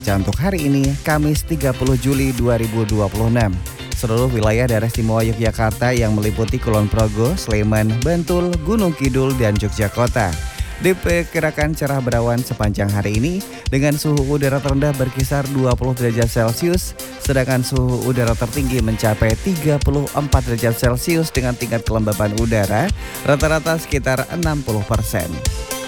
Untuk hari ini, Kamis 30 Juli 2026. Seluruh wilayah daerah istimewa Yogyakarta yang meliputi Kulon Progo, Sleman, Bantul, Gunung Kidul, dan Yogyakarta diperkirakan cerah berawan sepanjang hari ini dengan suhu udara terendah berkisar 20 derajat Celcius, sedangkan suhu udara tertinggi mencapai 34 derajat Celcius dengan tingkat kelembaban udara rata-rata sekitar 60%.